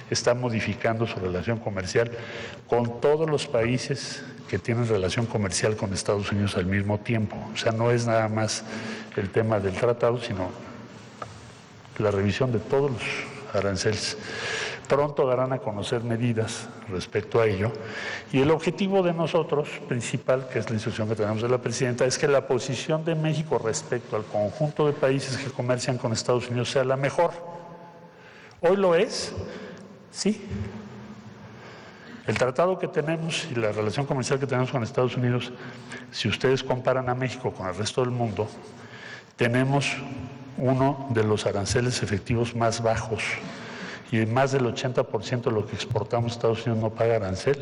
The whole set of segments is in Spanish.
está modificando su relación comercial con todos los países que tienen relación comercial con Estados Unidos al mismo tiempo. O sea, no es nada más el tema del tratado, sino la revisión de todos los aranceles. Pronto darán a conocer medidas respecto a ello, y el objetivo de nosotros, principal, que es la instrucción que tenemos de la presidenta, es que la posición de México respecto al conjunto de países que comercian con Estados Unidos sea la mejor. ¿Hoy lo es? Sí. El tratado que tenemos y la relación comercial que tenemos con Estados Unidos, si ustedes comparan a México con el resto del mundo, tenemos uno de los aranceles efectivos más bajos, y más del 80% de lo que exportamos a Estados Unidos no paga arancel.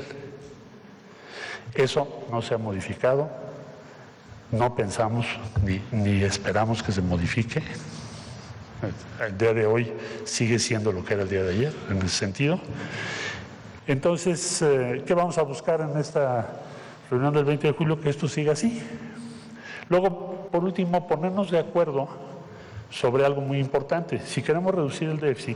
Eso no se ha modificado, no pensamos ni esperamos que se modifique. El día de hoy sigue siendo lo que era el día de ayer, en ese sentido. Entonces, ¿qué vamos a buscar en esta reunión del 20 de julio? Que esto siga así. Luego, por último, ponernos de acuerdo sobre algo muy importante. Si queremos reducir el déficit,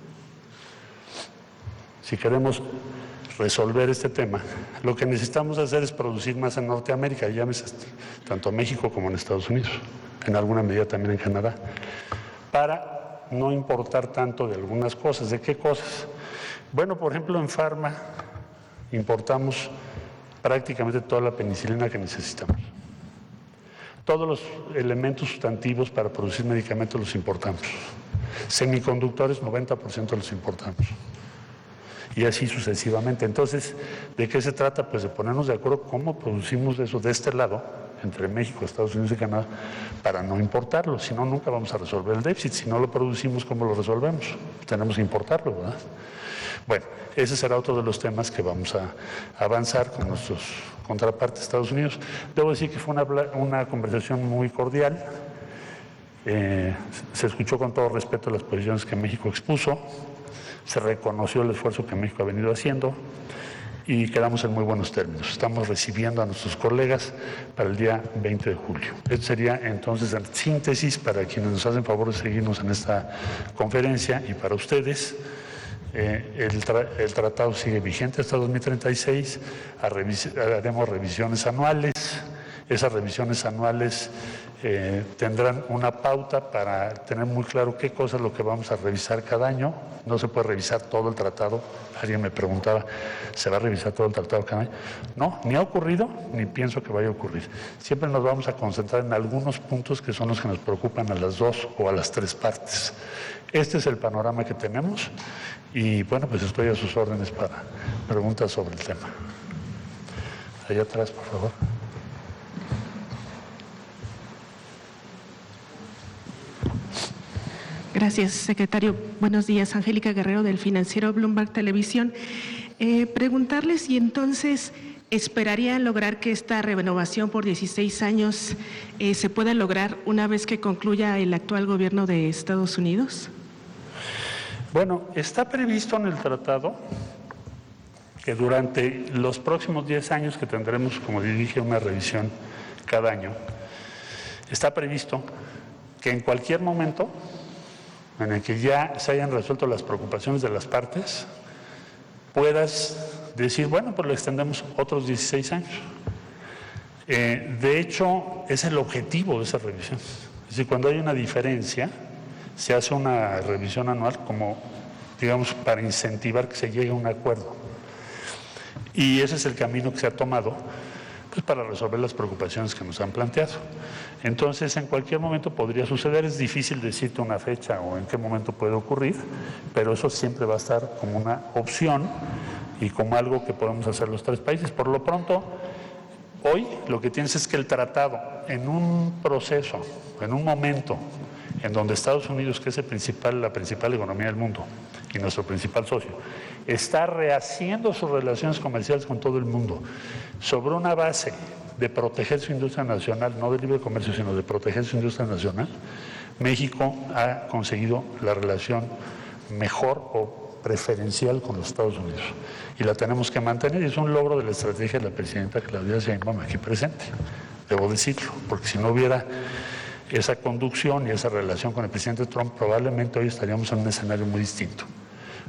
si queremos resolver este tema, lo que necesitamos hacer es producir más en Norteamérica, llámese tanto en México como en Estados Unidos, en alguna medida también en Canadá, para no importar tanto de algunas cosas. ¿De qué cosas? Bueno, por ejemplo, en Pharma importamos prácticamente toda la penicilina que necesitamos. Todos los elementos sustantivos para producir medicamentos los importamos. Semiconductores, 90% los importamos. Y así sucesivamente. Entonces, ¿de qué se trata? Pues de ponernos de acuerdo cómo producimos eso de este lado, entre México, Estados Unidos y Canadá, para no importarlo. Si no, nunca vamos a resolver el déficit. Si no lo producimos, ¿cómo lo resolvemos? Tenemos que importarlo, ¿verdad? Bueno, ese será otro de los temas que vamos a avanzar con nuestros contrapartes de Estados Unidos. Debo decir que fue una conversación muy cordial. Se escuchó con todo respeto las posiciones que México expuso. Se reconoció el esfuerzo que México ha venido haciendo y quedamos en muy buenos términos. Estamos recibiendo a nuestros colegas para el día 20 de julio. Esto sería entonces en síntesis para quienes nos hacen favor de seguirnos en esta conferencia y para ustedes. El tratado sigue vigente hasta 2036, haremos revisiones anuales. Esas revisiones anuales tendrán una pauta para tener muy claro qué cosa es lo que vamos a revisar cada año. No se puede revisar todo el tratado. Alguien me preguntaba, ¿se va a revisar todo el tratado cada año? No, ni ha ocurrido, ni pienso que vaya a ocurrir. Siempre nos vamos a concentrar en algunos puntos que son los que nos preocupan a las dos o a las tres partes. Este es el panorama que tenemos y bueno, pues estoy a sus órdenes para preguntas sobre el tema. Allá atrás, por favor. Gracias, secretario. Buenos días, Angélica Guerrero del financiero Bloomberg Televisión. Preguntarle si entonces esperarían lograr que esta renovación por 16 años se pueda lograr una vez que concluya el actual gobierno de Estados Unidos. Bueno, está previsto en el tratado que durante los próximos 10 años que tendremos, como dije, una revisión cada año, está previsto que en cualquier momento en el que ya se hayan resuelto las preocupaciones de las partes, puedas decir, bueno, pues lo extendemos otros 16 años. De hecho, es el objetivo de esa revisión. Es decir, cuando hay una diferencia, se hace una revisión anual como, digamos, para incentivar que se llegue a un acuerdo. Y ese es el camino que se ha tomado, pues para resolver las preocupaciones que nos han planteado. Entonces, en cualquier momento podría suceder. Es difícil decirte una fecha o en qué momento puede ocurrir, pero eso siempre va a estar como una opción y como algo que podemos hacer los tres países. Por lo pronto, hoy lo que tienes es que el tratado, en un proceso, en un momento en donde Estados Unidos, que es la principal economía del mundo y nuestro principal socio, está rehaciendo sus relaciones comerciales con todo el mundo sobre una base de proteger su industria nacional, no de libre comercio, sino de proteger su industria nacional. México ha conseguido la relación mejor o preferencial con los Estados Unidos y la tenemos que mantener, y es un logro de la estrategia de la presidenta Claudia Sheinbaum aquí presente, debo decirlo, porque si no hubiera esa conducción y esa relación con el presidente Trump, probablemente hoy estaríamos en un escenario muy distinto.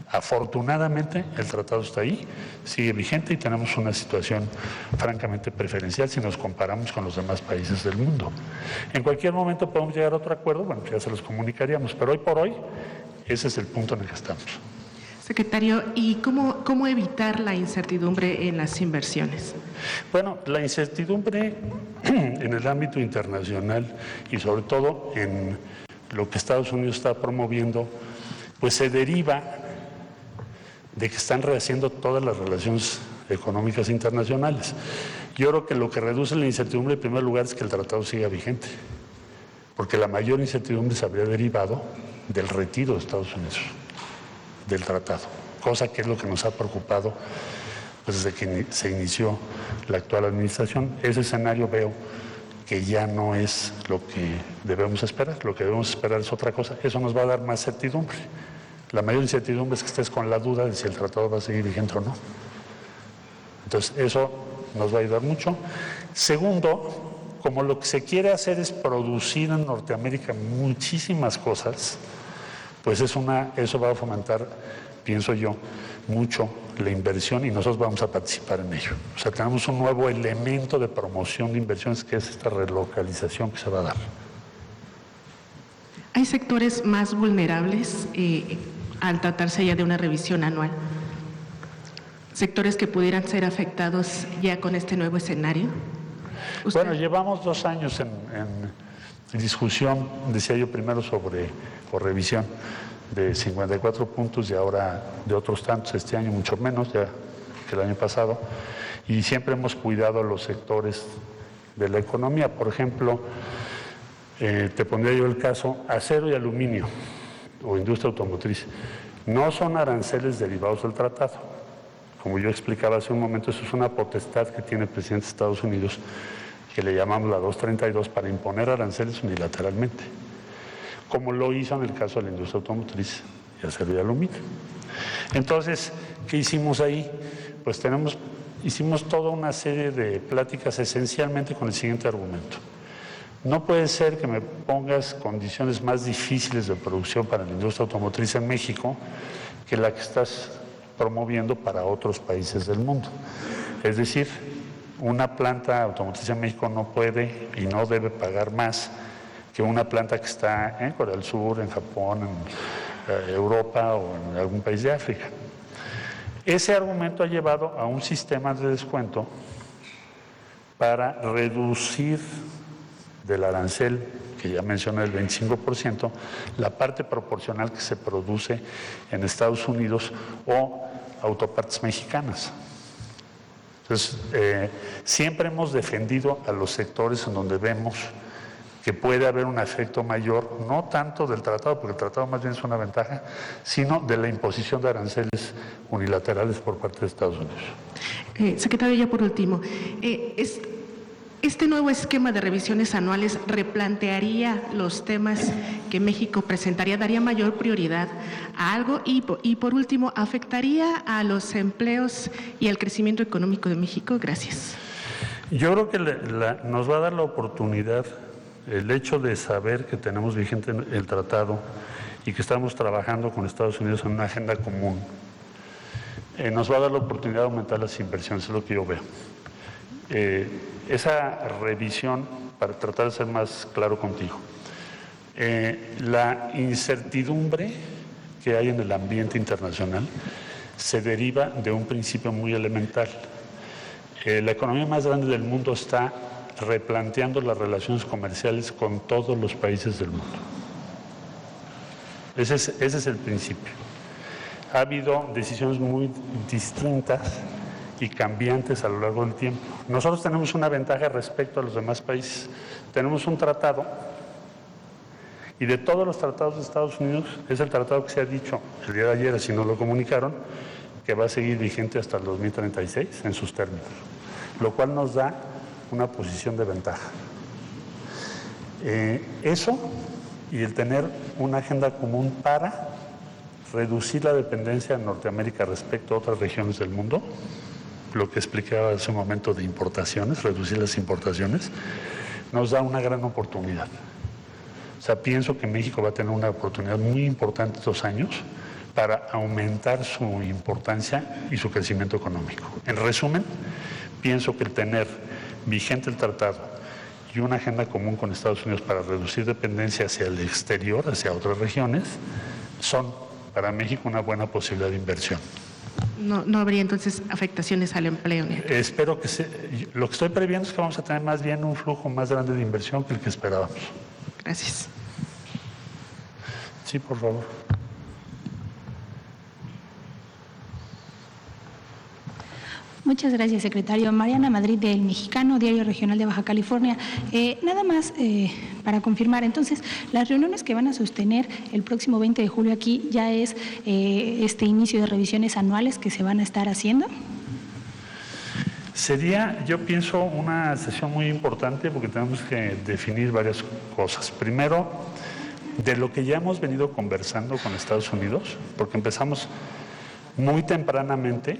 Afortunadamente, el tratado está ahí, sigue vigente y tenemos una situación francamente preferencial si nos comparamos con los demás países del mundo. En cualquier momento podemos llegar a otro acuerdo, bueno, ya se los comunicaríamos, pero hoy por hoy ese es el punto en el que estamos. Secretario, ¿y cómo evitar la incertidumbre en las inversiones? Bueno, la incertidumbre en el ámbito internacional y sobre todo en lo que Estados Unidos está promoviendo, pues se deriva de que están rehaciendo todas las relaciones económicas internacionales. Yo creo que lo que reduce la incertidumbre en primer lugar es que el tratado siga vigente, porque la mayor incertidumbre se habría derivado del retiro de Estados Unidos del tratado, cosa que es lo que nos ha preocupado pues, desde que se inició la actual administración. Ese escenario veo que ya no es lo que debemos esperar, lo que debemos esperar es otra cosa, eso nos va a dar más certidumbre. La mayor incertidumbre es que estés con la duda de si el tratado va a seguir vigente o no. Entonces, eso nos va a ayudar mucho. Segundo, como lo que se quiere hacer es producir en Norteamérica muchísimas cosas, pues eso va a fomentar, pienso yo, mucho la inversión y nosotros vamos a participar en ello. O sea, tenemos un nuevo elemento de promoción de inversiones que es esta relocalización que se va a dar. ¿Hay sectores más vulnerables al tratarse ya de una revisión anual? ¿Sectores que pudieran ser afectados ya con este nuevo escenario? Bueno, llevamos 2 años en discusión, decía yo primero por revisión de 54 puntos y ahora de otros tantos, este año mucho menos ya que el año pasado, y siempre hemos cuidado a los sectores de la economía. Por ejemplo, te pondría yo el caso, acero y aluminio o industria automotriz, no son aranceles derivados del tratado. Como yo explicaba hace un momento, eso es una potestad que tiene el presidente de Estados Unidos, que le llamamos la 232, para imponer aranceles unilateralmente, como lo hizo en el caso de la industria automotriz y acero y aluminio. Entonces, ¿qué hicimos ahí? Pues hicimos toda una serie de pláticas esencialmente con el siguiente argumento. No puede ser que me pongas condiciones más difíciles de producción para la industria automotriz en México que la que estás promoviendo para otros países del mundo. Es decir, una planta automotriz en México no puede y no debe pagar más que una planta que está en Corea del Sur, en Japón, en Europa o en algún país de África. Ese argumento ha llevado a un sistema de descuento para reducir del arancel, que ya mencioné, el 25%, la parte proporcional que se produce en Estados Unidos o autopartes mexicanas. Entonces, siempre hemos defendido a los sectores en donde vemos que puede haber un efecto mayor, no tanto del tratado, porque el tratado más bien es una ventaja, sino de la imposición de aranceles unilaterales por parte de Estados Unidos. Secretario, ya por último, ¿este nuevo esquema de revisiones anuales replantearía los temas que México presentaría, daría mayor prioridad a algo y por último, afectaría a los empleos y al crecimiento económico de México? Gracias. Yo creo que nos va a dar la oportunidad, el hecho de saber que tenemos vigente el tratado y que estamos trabajando con Estados Unidos en una agenda común, nos va a dar la oportunidad de aumentar las inversiones, es lo que yo veo. Esa revisión, para tratar de ser más claro contigo, la incertidumbre que hay en el ambiente internacional se deriva de un principio muy elemental. La economía más grande del mundo está replanteando las relaciones comerciales con todos los países del mundo. Ese es el principio. Ha habido decisiones muy distintas y cambiantes a lo largo del tiempo. Nosotros tenemos una ventaja respecto a los demás países. Tenemos un tratado, y de todos los tratados de Estados Unidos, es el tratado que se ha dicho el día de ayer, así nos lo comunicaron, que va a seguir vigente hasta el 2036 en sus términos, lo cual nos da una posición de ventaja. Eso y el tener una agenda común para reducir la dependencia de Norteamérica respecto a otras regiones del mundo, lo que explicaba hace un momento de importaciones, reducir las importaciones, nos da una gran oportunidad. O sea, pienso que México va a tener una oportunidad muy importante estos años para aumentar su importancia y su crecimiento económico. En resumen, pienso que el tener vigente el tratado y una agenda común con Estados Unidos para reducir dependencia hacia el exterior, hacia otras regiones, son para México una buena posibilidad de inversión. No habría entonces afectaciones al empleo. Espero que lo que estoy previendo es que vamos a tener más bien un flujo más grande de inversión que el que esperábamos. Gracias. Sí, por favor. Muchas gracias, secretario. Mariana Madrid, del Mexicano, Diario Regional de Baja California. Nada más para confirmar, entonces, las reuniones que van a sostener el próximo 20 de julio aquí ya es este inicio de revisiones anuales que se van a estar haciendo. Sería, yo pienso, una sesión muy importante porque tenemos que definir varias cosas. Primero, de lo que ya hemos venido conversando con Estados Unidos, porque empezamos muy tempranamente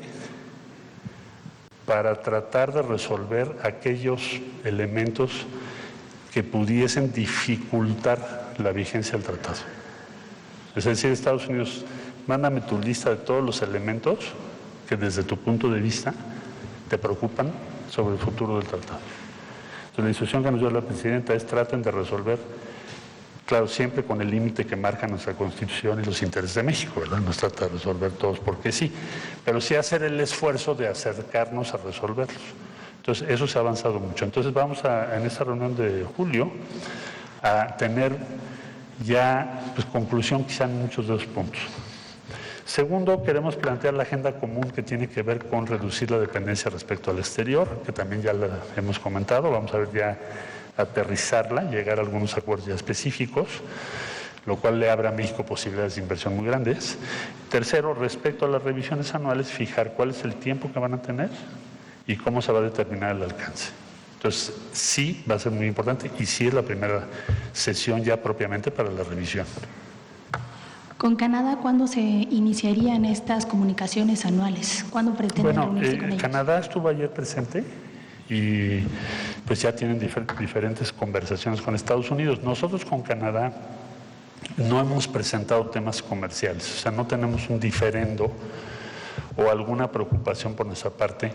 para tratar de resolver aquellos elementos que pudiesen dificultar la vigencia del tratado. Es decir, Estados Unidos, mándame tu lista de todos los elementos que desde tu punto de vista te preocupan sobre el futuro del tratado. Entonces, la instrucción que nos dio la presidenta es traten de resolver, claro, siempre con el límite que marca nuestra Constitución y los intereses de México, ¿verdad? No se trata de resolver todos porque sí, pero sí hacer el esfuerzo de acercarnos a resolverlos. Entonces, eso se ha avanzado mucho. Entonces, vamos en esta reunión de julio a tener ya conclusión quizá en muchos de los puntos. Segundo, queremos plantear la agenda común que tiene que ver con reducir la dependencia respecto al exterior, que también ya la hemos comentado. Vamos a ver ya aterrizarla, llegar a algunos acuerdos ya específicos, lo cual le abre a México posibilidades de inversión muy grandes. Tercero, respecto a las revisiones anuales, fijar cuál es el tiempo que van a tener y cómo se va a determinar el alcance. Entonces, sí va a ser muy importante y sí es la primera sesión ya propiamente para la revisión. ¿Con Canadá cuándo se iniciarían estas comunicaciones anuales? ¿Cuándo pretenden reunirse con ellos? Canadá estuvo ayer presente y pues ya tienen diferentes conversaciones con Estados Unidos. Nosotros con Canadá no hemos presentado temas comerciales, o sea, no tenemos un diferendo o alguna preocupación por nuestra parte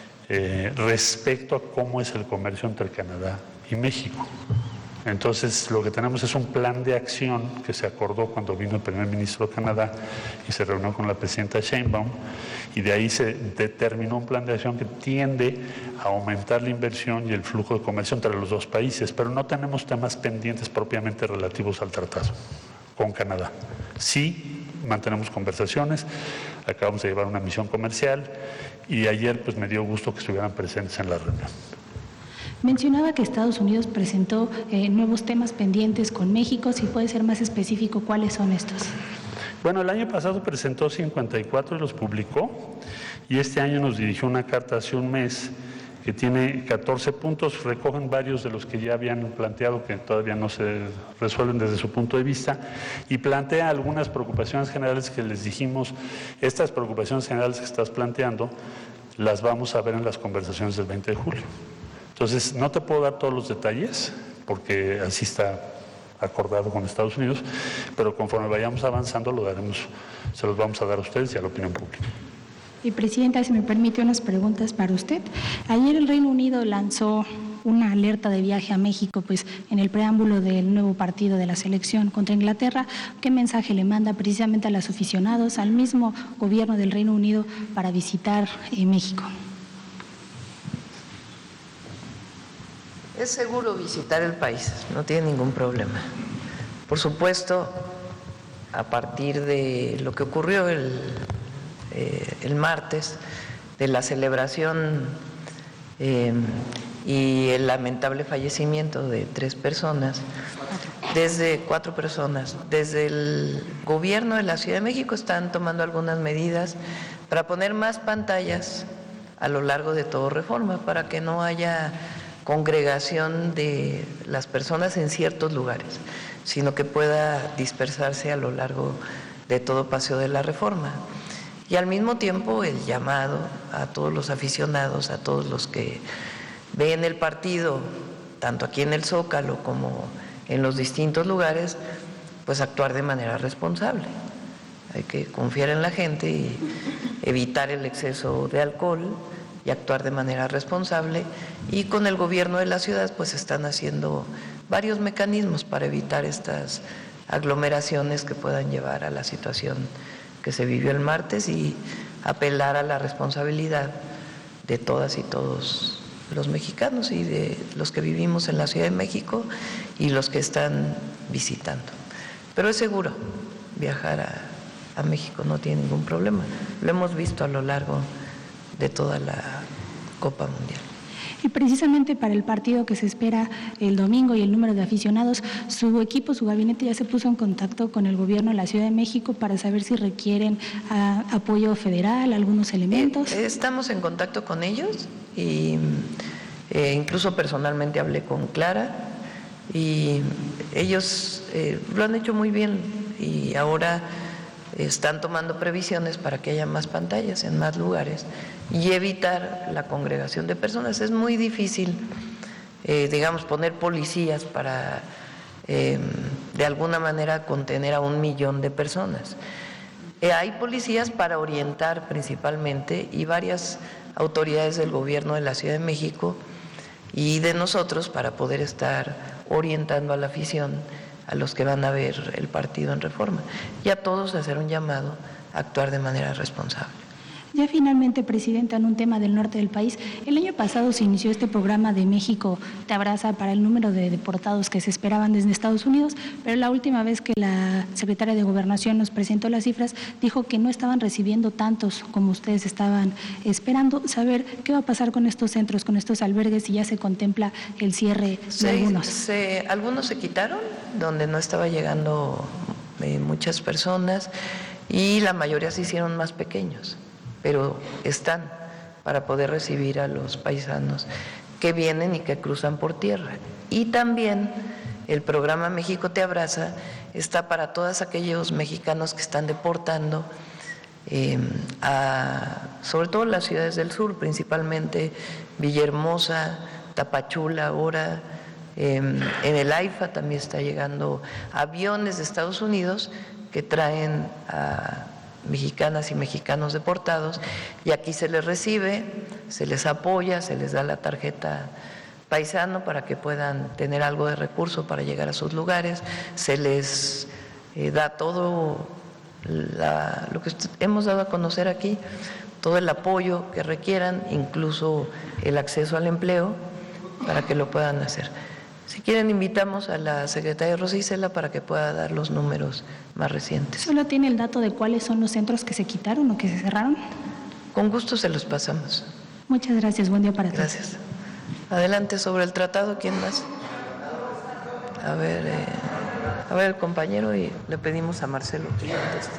respecto a cómo es el comercio entre Canadá y México. Entonces, lo que tenemos es un plan de acción que se acordó cuando vino el primer ministro de Canadá y se reunió con la presidenta Sheinbaum, y de ahí se determinó un plan de acción que tiende a aumentar la inversión y el flujo de comercio entre los dos países, pero no tenemos temas pendientes propiamente relativos al tratado con Canadá. Sí, mantenemos conversaciones, acabamos de llevar una misión comercial y ayer pues me dio gusto que estuvieran presentes en la reunión. Mencionaba que Estados Unidos presentó nuevos temas pendientes con México. Si puede ser más específico, ¿cuáles son estos? Bueno, el año pasado presentó 54 y los publicó, y este año nos dirigió una carta hace un mes que tiene 14 puntos, recogen varios de los que ya habían planteado que todavía no se resuelven desde su punto de vista, y plantea algunas preocupaciones generales que les dijimos, estas preocupaciones generales que estás planteando las vamos a ver en las conversaciones del 20 de julio. Entonces, no te puedo dar todos los detalles, porque así está acordado con Estados Unidos, pero conforme vayamos avanzando se los vamos a dar a ustedes y a la opinión pública. Y Presidenta, si me permite unas preguntas para usted. Ayer el Reino Unido lanzó una alerta de viaje a México, pues en el preámbulo del nuevo partido de la selección contra Inglaterra. ¿Qué mensaje le manda precisamente a los aficionados, al mismo gobierno del Reino Unido para visitar México? Es seguro visitar el país, no tiene ningún problema. Por supuesto, a partir de lo que ocurrió el martes, de la celebración y el lamentable fallecimiento de 4 personas, desde el gobierno de la Ciudad de México están tomando algunas medidas para poner más pantallas a lo largo de todo Reforma, para que no haya congregación de las personas en ciertos lugares, sino que pueda dispersarse a lo largo de todo Paseo de la Reforma. Y al mismo tiempo el llamado a todos los aficionados, a todos los que ven el partido, tanto aquí en el Zócalo como en los distintos lugares, pues actuar de manera responsable. hay que confiar en la gente y evitar el exceso de alcohol y actuar de manera responsable. Y con el gobierno de la ciudad pues están haciendo varios mecanismos para evitar estas aglomeraciones que puedan llevar a la situación que se vivió el martes y apelar a la responsabilidad de todas y todos los mexicanos y de los que vivimos en la Ciudad de México y los que están visitando. Pero es seguro viajar a México, no tiene ningún problema. Lo hemos visto a lo largo de toda la Copa Mundial. Y precisamente para el partido que se espera el domingo y el número de aficionados, su equipo, su gabinete ya se puso en contacto con el gobierno de la Ciudad de México para saber si requieren apoyo federal, algunos elementos. Estamos en contacto con ellos y incluso personalmente hablé con Clara y ellos lo han hecho muy bien y ahora están tomando previsiones para que haya más pantallas en más lugares y evitar la congregación de personas. Es muy difícil, digamos, poner policías para, de alguna manera, contener a 1 millón de personas. Hay policías para orientar principalmente y varias autoridades del gobierno de la Ciudad de México y de nosotros para poder estar orientando a la afición, a los que van a ver el partido en Reforma, y a todos hacer un llamado a actuar de manera responsable. Ya finalmente, Presidenta, en un tema del norte del país, el año pasado se inició este programa de México Te Abraza para el número de deportados que se esperaban desde Estados Unidos, pero la última vez que la secretaria de Gobernación nos presentó las cifras, dijo que no estaban recibiendo tantos como ustedes estaban esperando. Saber qué va a pasar con estos centros, con estos albergues, si ya se contempla el cierre de algunos. Algunos se quitaron, donde no estaba llegando muchas personas, y la mayoría se hicieron más pequeños, pero están para poder recibir a los paisanos que vienen y que cruzan por tierra. Y también el programa México Te Abraza está para todos aquellos mexicanos que están deportando sobre todo las ciudades del sur, principalmente Villahermosa, Tapachula ahora. En el AIFA también está llegando aviones de Estados Unidos que traen a mexicanas y mexicanos deportados, y aquí se les recibe, se les apoya, se les da la tarjeta paisano para que puedan tener algo de recurso para llegar a sus lugares, se les da todo lo que hemos dado a conocer aquí, todo el apoyo que requieran, incluso el acceso al empleo, para que lo puedan hacer. Si quieren, invitamos a la secretaria Rosa Isela para que pueda dar los números más recientes. ¿Solo tiene el dato de cuáles son los centros que se quitaron o que se cerraron? Con gusto se los pasamos. Muchas gracias. Buen día para todos. Gracias. Adelante, sobre el tratado, ¿quién más? A ver, compañero, y le pedimos a Marcelo que conteste.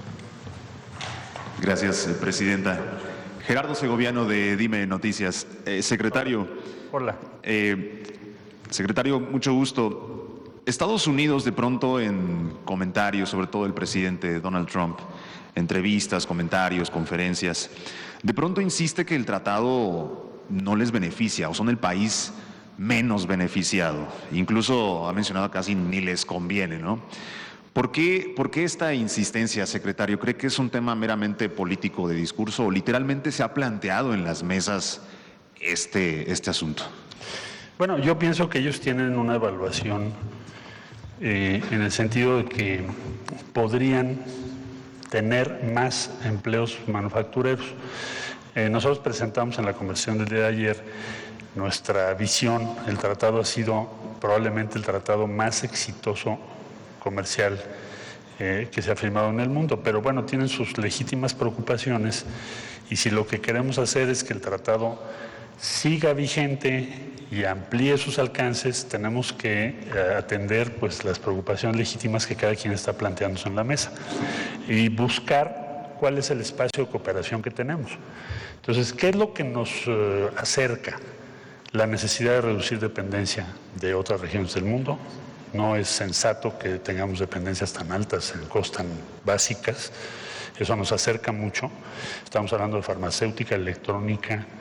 Gracias, Presidenta. Gerardo Segoviano, de Dime Noticias. Secretario. Hola. Secretario, mucho gusto. Estados Unidos, de pronto, en comentarios, sobre todo el presidente Donald Trump, entrevistas, comentarios, conferencias, de pronto insiste que el tratado no les beneficia o son el país menos beneficiado. Incluso ha mencionado casi ni les conviene, ¿no? ¿Por qué esta insistencia, secretario? ¿Cree que es un tema meramente político de discurso o literalmente se ha planteado en las mesas este asunto? Bueno, yo pienso que ellos tienen una evaluación en el sentido de que podrían tener más empleos manufactureros. Nosotros presentamos en la conversación del día de ayer nuestra visión. El tratado ha sido probablemente el tratado más exitoso comercial que se ha firmado en el mundo, pero bueno, tienen sus legítimas preocupaciones, y si lo que queremos hacer es que el tratado siga vigente y amplíe sus alcances, tenemos que atender pues las preocupaciones legítimas que cada quien está planteándose en la mesa y buscar cuál es el espacio de cooperación que tenemos. Entonces, ¿qué es lo que nos acerca? La necesidad de reducir dependencia de otras regiones del mundo. No es sensato que tengamos dependencias tan altas en cosas tan básicas. Eso nos acerca mucho. Estamos hablando de farmacéutica, electrónica,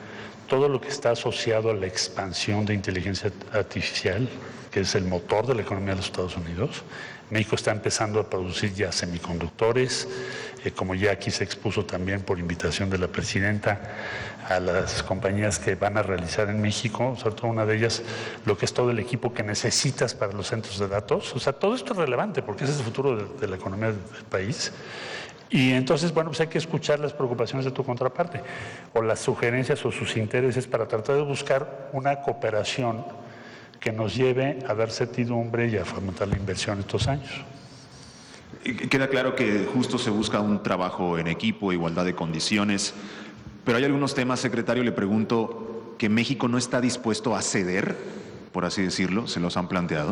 todo lo que está asociado a la expansión de inteligencia artificial, que es el motor de la economía de los Estados Unidos. México está empezando a producir ya semiconductores, como ya aquí se expuso también por invitación de la presidenta a las compañías que van a realizar en México, sobre todo una de ellas, lo que es todo el equipo que necesitas para los centros de datos. O sea, todo esto es relevante porque ese es el futuro de la economía del país. Y entonces, bueno, pues hay que escuchar las preocupaciones de tu contraparte o las sugerencias o sus intereses para tratar de buscar una cooperación que nos lleve a dar certidumbre y a fomentar la inversión estos años. Queda claro que justo se busca un trabajo en equipo, igualdad de condiciones, pero hay algunos temas, secretario, le pregunto, que México no está dispuesto a ceder, por así decirlo, ¿se los han planteado?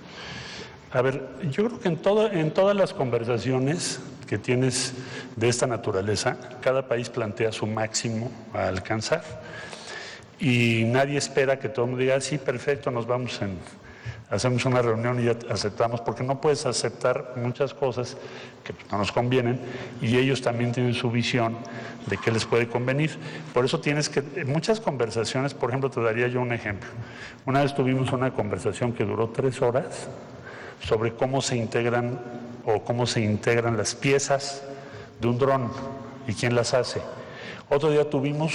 A ver, yo creo que en todas las conversaciones que tienes de esta naturaleza, cada país plantea su máximo a alcanzar y nadie espera que todo el mundo diga, sí, perfecto, nos vamos hacemos una reunión y ya aceptamos, porque no puedes aceptar muchas cosas que no nos convienen y ellos también tienen su visión de qué les puede convenir. Por eso tienes que, en muchas conversaciones, por ejemplo, te daría yo un ejemplo. Una vez tuvimos una conversación que duró 3 horas sobre cómo se integran las piezas de un dron y quién las hace. Otro día tuvimos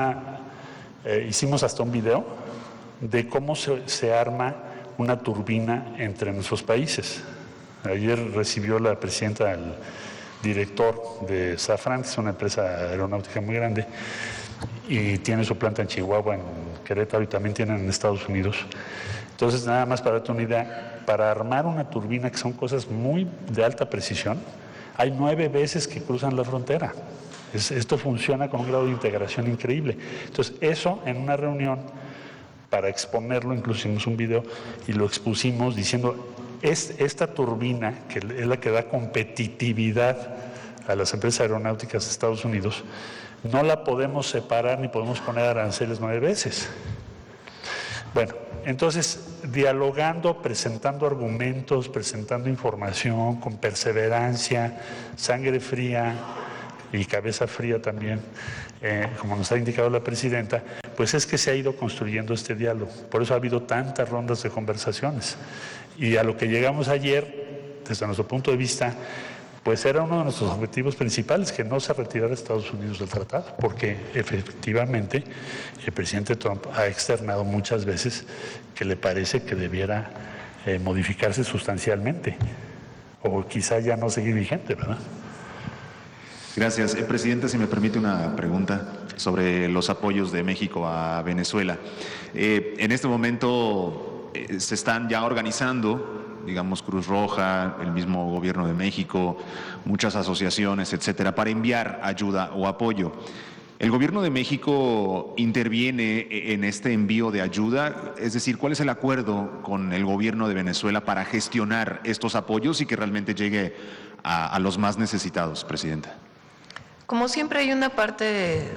hicimos hasta un video de cómo se arma una turbina entre nuestros países. Ayer recibió la presidenta al director de Safran, que es una empresa aeronáutica muy grande, y tiene su planta en Chihuahua, en Querétaro, y también tienen en Estados Unidos. Entonces, nada más para darte una idea, para armar una turbina, que son cosas muy de alta precisión, hay 9 veces que cruzan la frontera. Esto funciona con un grado de integración increíble. Entonces, eso en una reunión, para exponerlo, incluso hicimos un video y lo expusimos diciendo, esta turbina, que es la que da competitividad a las empresas aeronáuticas de Estados Unidos, no la podemos separar ni podemos poner aranceles 9 veces. Bueno, entonces, dialogando, presentando argumentos, presentando información, con perseverancia, sangre fría y cabeza fría también, como nos ha indicado la presidenta, pues es que se ha ido construyendo este diálogo. Por eso ha habido tantas rondas de conversaciones. Y a lo que llegamos ayer, desde nuestro punto de vista, pues era uno de nuestros objetivos principales, que no se retirara Estados Unidos del tratado, porque efectivamente el presidente Trump ha externado muchas veces que le parece que debiera modificarse sustancialmente, o quizá ya no seguir vigente, ¿verdad? Gracias. Presidente, si me permite una pregunta sobre los apoyos de México a Venezuela. En este momento se están ya organizando, digamos, Cruz Roja, el mismo gobierno de México, muchas asociaciones, etcétera, para enviar ayuda o apoyo. ¿El gobierno de México interviene en este envío de ayuda? Es decir, ¿cuál es el acuerdo con el gobierno de Venezuela para gestionar estos apoyos y que realmente llegue a los más necesitados, presidenta? Como siempre hay una parte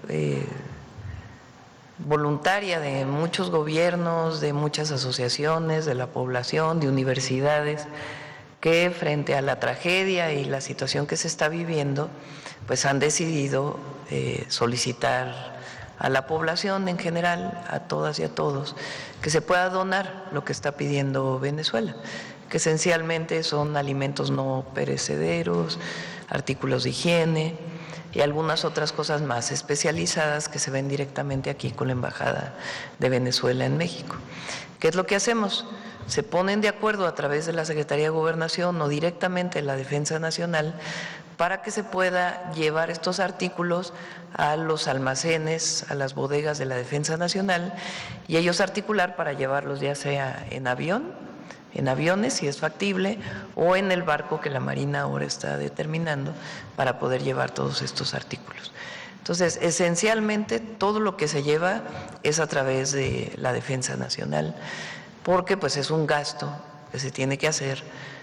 voluntaria de muchos gobiernos, de muchas asociaciones, de la población, de universidades, que frente a la tragedia y la situación que se está viviendo, pues han decidido solicitar a la población en general, a todas y a todos, que se pueda donar lo que está pidiendo Venezuela, que esencialmente son alimentos no perecederos, artículos de higiene y algunas otras cosas más especializadas que se ven directamente aquí con la Embajada de Venezuela en México. ¿Qué es lo que hacemos? Se ponen de acuerdo a través de la Secretaría de Gobernación o directamente la Defensa Nacional para que se pueda llevar estos artículos a los almacenes, a las bodegas de la Defensa Nacional y ellos articular para llevarlos ya sea en aviones si es factible, o en el barco que la Marina ahora está determinando para poder llevar todos estos artículos. Entonces, esencialmente todo lo que se lleva es a través de la Defensa Nacional, porque pues es un gasto que se tiene que hacer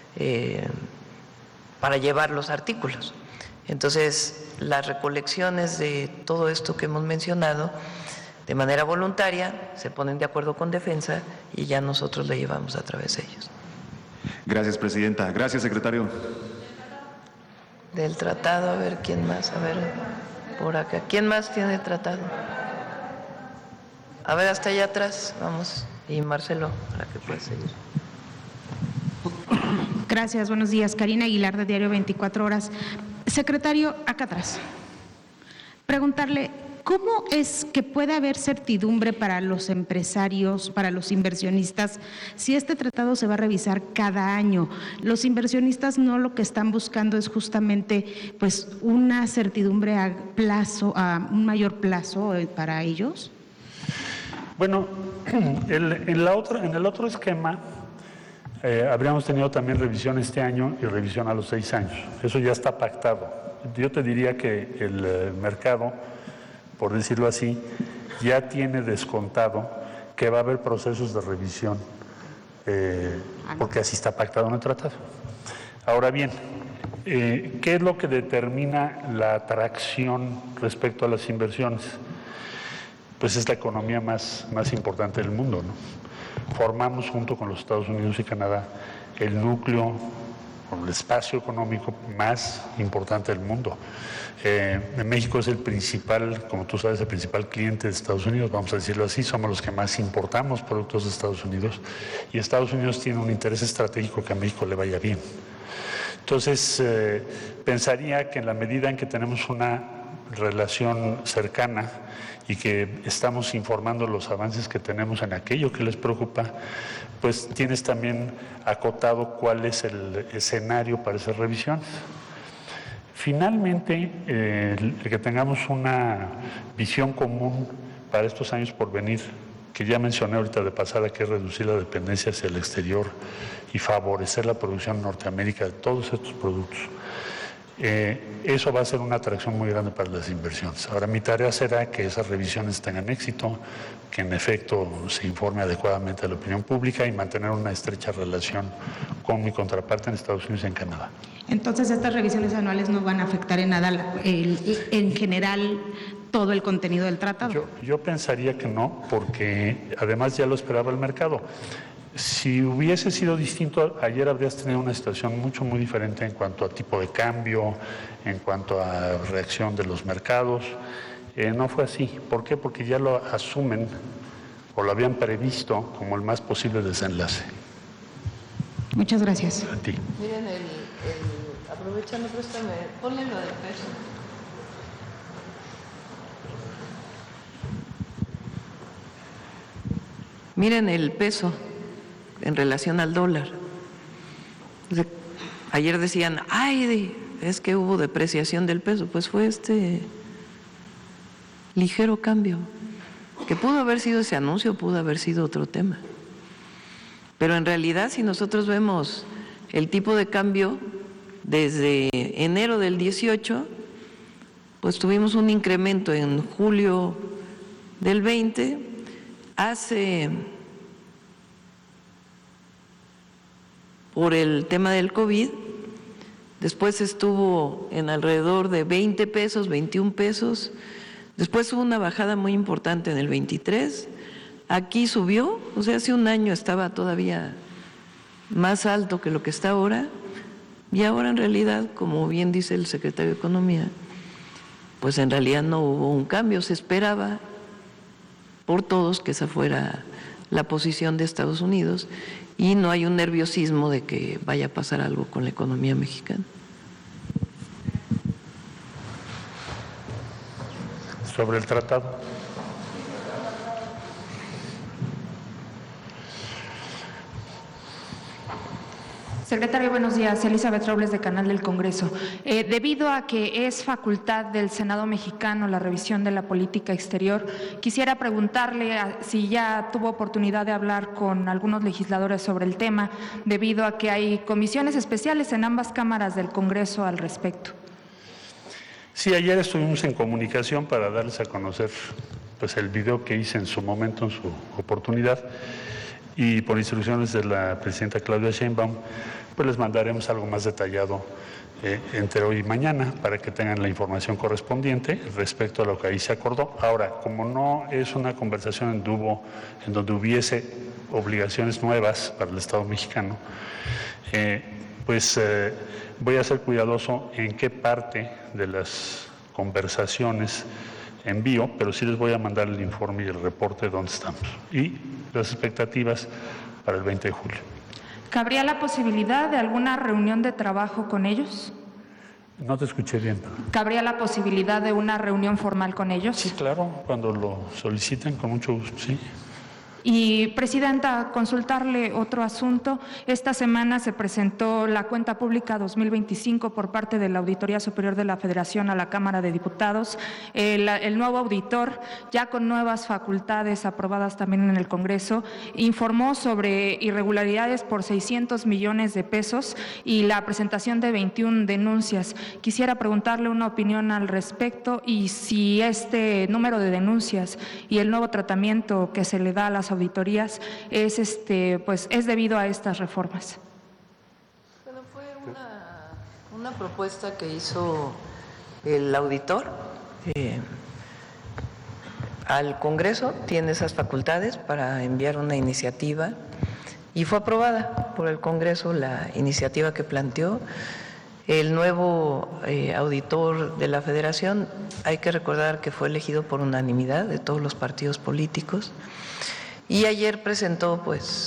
para llevar los artículos. Entonces, las recolecciones de todo esto que hemos mencionado, de manera voluntaria, se ponen de acuerdo con Defensa y ya nosotros le llevamos a través de ellos. Gracias, presidenta. Gracias, secretario. Del tratado, a ver, ¿quién más? A ver, por acá. ¿Quién más tiene tratado? A ver, hasta allá atrás, vamos. Y Marcelo, para que pueda seguir. Gracias, buenos días. Karina Aguilar, de Diario 24 Horas. Secretario, acá atrás. Preguntarle, ¿cómo es que puede haber certidumbre para los empresarios, para los inversionistas, si este tratado se va a revisar cada año? Los inversionistas no lo que están buscando es justamente pues una certidumbre a plazo, a un mayor plazo para ellos. Bueno, en el otro esquema habríamos tenido también revisión este año y revisión a los 6 años. Eso ya está pactado. Yo te diría que el mercado, por decirlo así, ya tiene descontado que va a haber procesos de revisión, porque así está pactado en el tratado. Ahora bien, ¿qué es lo que determina la atracción respecto a las inversiones? Pues es la economía más importante del mundo, ¿no? Formamos junto con los Estados Unidos y Canadá el núcleo, el espacio económico más importante del mundo. México es el principal, como tú sabes, el principal cliente de Estados Unidos, vamos a decirlo así, somos los que más importamos productos de Estados Unidos y Estados Unidos tiene un interés estratégico que a México le vaya bien. Entonces, pensaría que en la medida en que tenemos una relación cercana y que estamos informando los avances que tenemos en aquello que les preocupa, pues tienes también acotado cuál es el escenario para esas revisiones. Finalmente, el que tengamos una visión común para estos años por venir, que ya mencioné ahorita de pasada, que es reducir la dependencia hacia el exterior y favorecer la producción en Norteamérica de todos estos productos. Eso va a ser una atracción muy grande para las inversiones. Ahora, mi tarea será que esas revisiones tengan éxito, que en efecto se informe adecuadamente a la opinión pública y mantener una estrecha relación con mi contraparte en Estados Unidos y en Canadá. Entonces, estas revisiones anuales no van a afectar en nada en general todo el contenido del tratado. Yo pensaría que no, porque además ya lo esperaba el mercado. Si hubiese sido distinto, ayer habrías tenido una situación muy diferente en cuanto a tipo de cambio, en cuanto a reacción de los mercados. No fue así. ¿Por qué? Porque ya lo asumen o lo habían previsto como el más posible desenlace. Muchas gracias. A ti. Miren, aprovechando, préstame, ponle lo del peso. Miren el peso en relación al dólar. Ayer decían, ay, es que hubo depreciación del peso. Pues fue este ligero cambio, que pudo haber sido ese anuncio, pudo haber sido otro tema. Pero en realidad, si nosotros vemos el tipo de cambio desde enero del 18, pues tuvimos un incremento en julio del 20, por el tema del COVID, después estuvo en alrededor de 20 pesos, 21 pesos, después hubo una bajada muy importante en el 23, aquí subió, o sea, hace un año estaba todavía más alto que lo que está ahora, y ahora en realidad, como bien dice el secretario de Economía, pues en realidad no hubo un cambio, se esperaba por todos que esa fuera la posición de Estados Unidos, y no hay un nerviosismo de que vaya a pasar algo con la economía mexicana. Sobre el tratado. Secretario, buenos días. Elizabeth Robles, de Canal del Congreso. Debido a que es facultad del Senado mexicano la revisión de la política exterior, quisiera preguntarle si ya tuvo oportunidad de hablar con algunos legisladores sobre el tema, debido a que hay comisiones especiales en ambas cámaras del Congreso al respecto. Sí, ayer estuvimos en comunicación para darles a conocer pues, el video que hice en su momento, en su oportunidad, y por instrucciones de la presidenta Claudia Sheinbaum, pues les mandaremos algo más detallado entre hoy y mañana para que tengan la información correspondiente respecto a lo que ahí se acordó. Ahora, como no es una conversación en donde hubiese obligaciones nuevas para el Estado mexicano, voy a ser cuidadoso en qué parte de las conversaciones envío, pero sí les voy a mandar el informe y el reporte de dónde estamos y las expectativas para el 20 de julio. ¿Cabría la posibilidad de alguna reunión de trabajo con ellos? No te escuché bien. ¿Cabría la posibilidad de una reunión formal con ellos? Sí, claro, cuando lo soliciten, con mucho gusto, sí. Y, Presidenta, consultarle otro asunto. Esta semana se presentó la cuenta pública 2025 por parte de la Auditoría Superior de la Federación a la Cámara de Diputados. El nuevo auditor, ya con nuevas facultades aprobadas también en el Congreso, informó sobre irregularidades por 600 millones de pesos y la presentación de 21 denuncias. Quisiera preguntarle una opinión al respecto y si este número de denuncias y el nuevo tratamiento que se le da a las auditorías es debido a estas reformas. Bueno, fue una propuesta que hizo el auditor al Congreso, tiene esas facultades para enviar una iniciativa y fue aprobada por el Congreso la iniciativa que planteó el nuevo auditor de la Federación. Hay que recordar que fue elegido por unanimidad de todos los partidos políticos. Y ayer presentó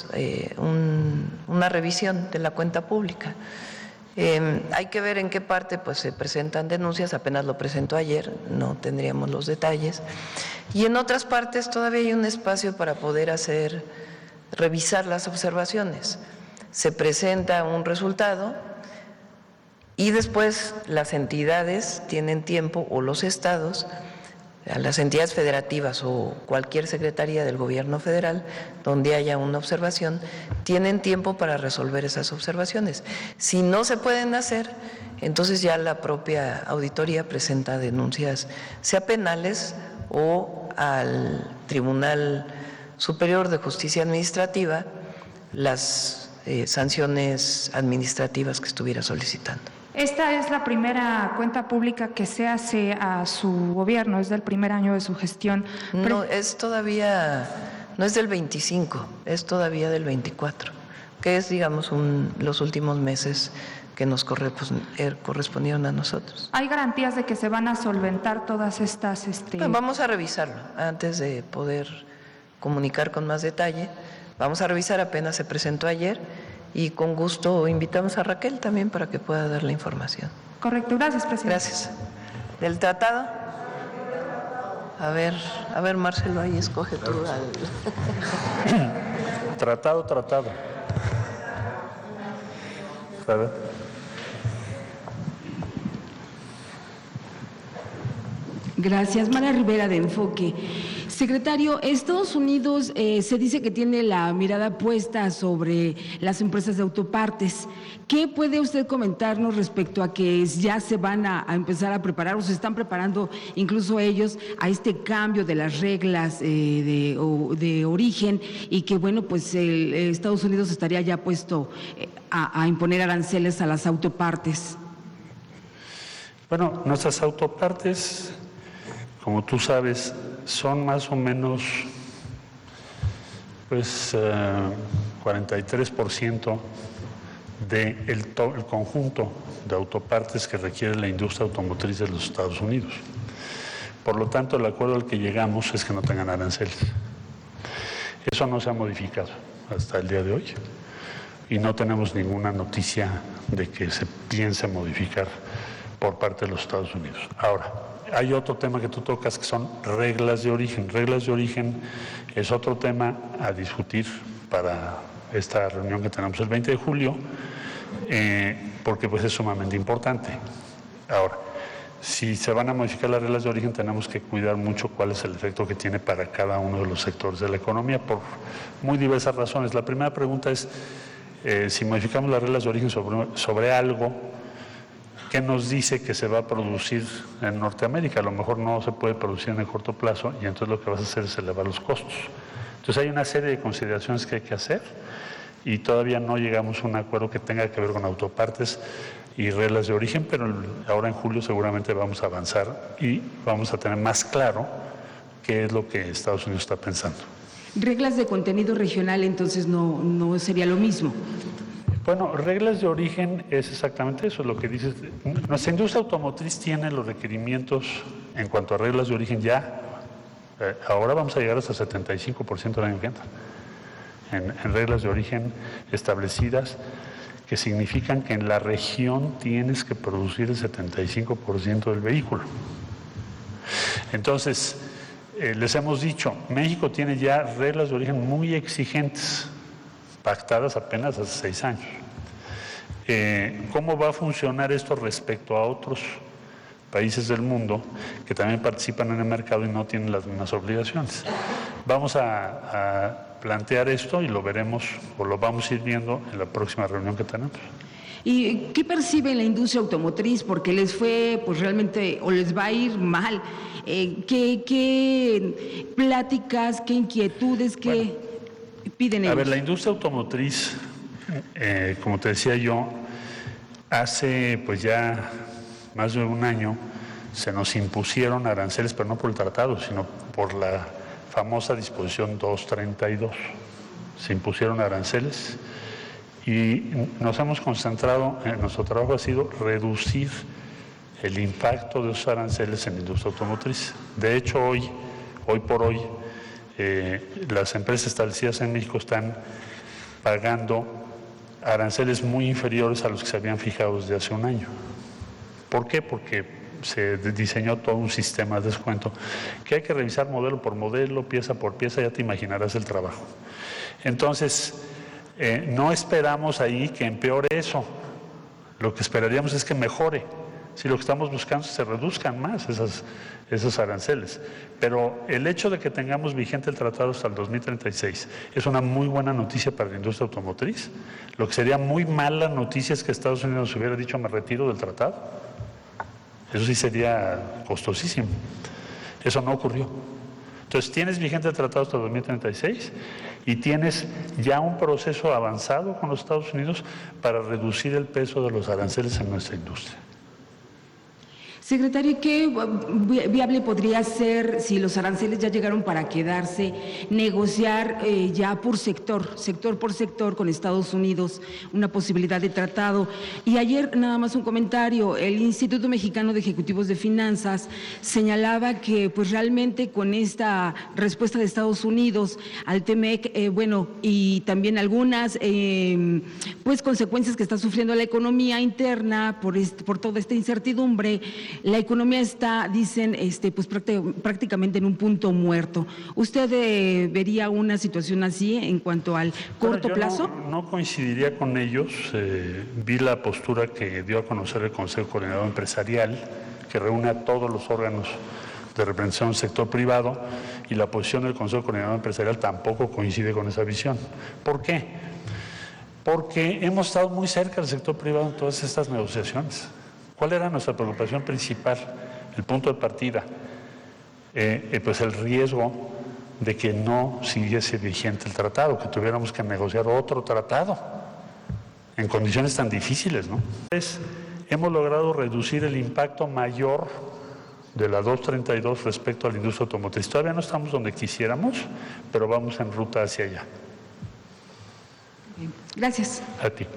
una revisión de la cuenta pública. Hay que ver en qué parte se presentan denuncias, apenas lo presentó ayer, no tendríamos los detalles. Y en otras partes todavía hay un espacio para poder revisar las observaciones. Se presenta un resultado y después las entidades tienen tiempo, o los estados, a las entidades federativas o cualquier secretaría del gobierno federal donde haya una observación, tienen tiempo para resolver esas observaciones. Si no se pueden hacer, entonces ya la propia auditoría presenta denuncias, sea penales o al Tribunal Superior de Justicia Administrativa, las sanciones administrativas que estuviera solicitando. Esta es la primera cuenta pública que se hace a su gobierno, es del primer año de su gestión. No, no es del 25, es todavía del 24, que es, digamos, los últimos meses que nos correspondieron a nosotros. ¿Hay garantías de que se van a solventar todas estas...? Vamos a revisarlo antes de poder comunicar con más detalle. Vamos a revisar, apenas se presentó ayer. Y con gusto invitamos a Raquel también para que pueda dar la información. Correcto, gracias, presidente. Gracias. ¿Del tratado? A ver, Marcelo, ahí escoge tú. Tratado. A ver. Gracias, Mara Rivera de Enfoque. Secretario, Estados Unidos se dice que tiene la mirada puesta sobre las empresas de autopartes. ¿Qué puede usted comentarnos respecto a que ya se van a empezar a preparar o se están preparando incluso ellos a este cambio de las reglas de origen y que, bueno, pues Estados Unidos estaría ya puesto a imponer aranceles a las autopartes? Bueno, nuestras autopartes, como tú sabes, son más o menos 43% del conjunto de autopartes que requiere la industria automotriz de los Estados Unidos. Por lo tanto, el acuerdo al que llegamos es que no tengan aranceles. Eso no se ha modificado hasta el día de hoy y no tenemos ninguna noticia de que se piense modificar por parte de los Estados Unidos. Ahora, hay otro tema que tú tocas que son reglas de origen. Reglas de origen es otro tema a discutir para esta reunión que tenemos el 20 de julio, porque pues es sumamente importante. Ahora, si se van a modificar las reglas de origen, tenemos que cuidar mucho cuál es el efecto que tiene para cada uno de los sectores de la economía, por muy diversas razones. La primera pregunta es, si modificamos las reglas de origen sobre algo, ¿qué nos dice que se va a producir en Norteamérica? A lo mejor no se puede producir en el corto plazo y entonces lo que vas a hacer es elevar los costos. Entonces hay una serie de consideraciones que hay que hacer y todavía no llegamos a un acuerdo que tenga que ver con autopartes y reglas de origen, pero ahora en julio seguramente vamos a avanzar y vamos a tener más claro qué es lo que Estados Unidos está pensando. Reglas de contenido regional, entonces no sería lo mismo. Bueno, reglas de origen es exactamente eso, lo que dices. Nuestra industria automotriz tiene los requerimientos en cuanto a reglas de origen ya, ahora vamos a llegar hasta 75% el año que entra, en reglas de origen establecidas, que significan que en la región tienes que producir el 75% del vehículo. Entonces, les hemos dicho, México tiene ya reglas de origen muy exigentes, pactadas apenas hace 6 años. ¿Cómo va a funcionar esto respecto a otros países del mundo que también participan en el mercado y no tienen las mismas obligaciones? Vamos a plantear esto y lo veremos o lo vamos a ir viendo en la próxima reunión que tenemos. ¿Y qué percibe la industria automotriz? Porque les fue, pues realmente, o les va a ir mal. ¿Qué pláticas, qué inquietudes, qué piden ellos? A ver, la industria automotriz, como te decía yo, hace pues ya más de un año se nos impusieron aranceles, pero no por el tratado, sino por la famosa disposición 232. Se impusieron aranceles y nos hemos concentrado, nuestro trabajo ha sido reducir el impacto de esos aranceles en la industria automotriz. De hecho, hoy por hoy, las empresas establecidas en México están pagando aranceles muy inferiores a los que se habían fijado desde hace un año. ¿Por qué? Porque se diseñó todo un sistema de descuento que hay que revisar modelo por modelo, pieza por pieza, ya te imaginarás el trabajo. Entonces, no esperamos ahí que empeore eso. Lo que esperaríamos es que mejore. Si lo que estamos buscando es que se reduzcan más esos aranceles. Pero el hecho de que tengamos vigente el tratado hasta el 2036 es una muy buena noticia para la industria automotriz. Lo que sería muy mala noticia es que Estados Unidos nos hubiera dicho me retiro del tratado. Eso sí sería costosísimo. Eso no ocurrió. Entonces tienes vigente el tratado hasta el 2036 y tienes ya un proceso avanzado con los Estados Unidos para reducir el peso de los aranceles en nuestra industria. Secretario, ¿qué viable podría ser, si los aranceles ya llegaron para quedarse, negociar ya por sector por sector con Estados Unidos una posibilidad de tratado? Y ayer, nada más un comentario, el Instituto Mexicano de Ejecutivos de Finanzas señalaba que pues realmente con esta respuesta de Estados Unidos al TEMEC, y también algunas pues consecuencias que está sufriendo la economía interna por toda esta incertidumbre, la economía está, dicen, pues prácticamente en un punto muerto. ¿Usted vería una situación así en cuanto al corto plazo? No coincidiría con ellos. Vi la postura que dio a conocer el Consejo Coordinador Empresarial, que reúne a todos los órganos de representación del sector privado, y la posición del Consejo Coordinador Empresarial tampoco coincide con esa visión. ¿Por qué? Porque hemos estado muy cerca del sector privado en todas estas negociaciones. ¿Cuál era nuestra preocupación principal? El punto de partida, pues el riesgo de que no siguiese vigente el tratado, que tuviéramos que negociar otro tratado en condiciones tan difíciles, ¿no? Entonces, hemos logrado reducir el impacto mayor de la 232 respecto a la industria automotriz. Todavía no estamos donde quisiéramos, pero vamos en ruta hacia allá. Gracias. A ti.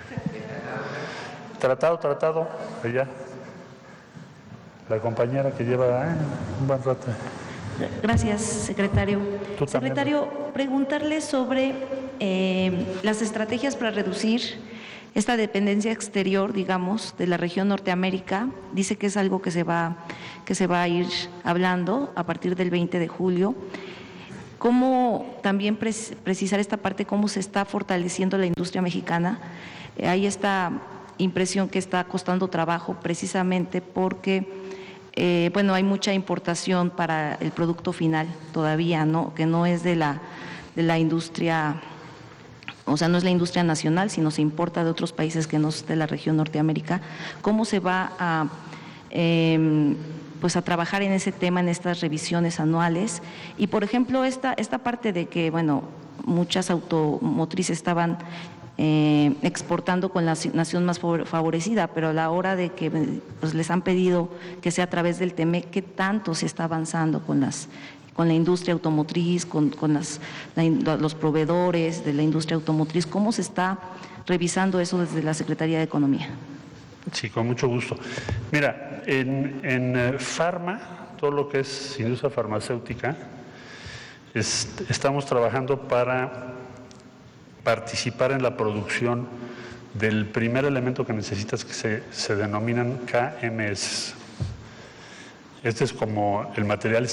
Tratado, allá. La compañera que lleva un buen rato. Gracias, secretario. Secretario, preguntarle sobre las estrategias para reducir esta dependencia exterior, digamos, de la región Norteamérica. Dice que es algo que se va a ir hablando a partir del 20 de julio. ¿Cómo también precisar esta parte, cómo se está fortaleciendo la industria mexicana? Hay esta impresión que está costando trabajo precisamente porque, hay mucha importación para el producto final todavía, ¿no? Que no es de la industria, o sea, no es la industria nacional, sino se importa de otros países que no es de la región Norteamérica. ¿Cómo se va a trabajar en ese tema, en estas revisiones anuales? Y, por ejemplo, esta parte de que, muchas automotrices estaban exportando con la nación más favorecida, pero a la hora de que les han pedido que sea a través del TEMEC, ¿qué tanto se está avanzando con la industria automotriz, con los proveedores de la industria automotriz? ¿Cómo se está revisando eso desde la Secretaría de Economía? Sí, con mucho gusto. Mira, en Pharma, todo lo que es industria farmacéutica, estamos trabajando para participar en la producción del primer elemento que necesitas, que se denominan KMS. Este es como el material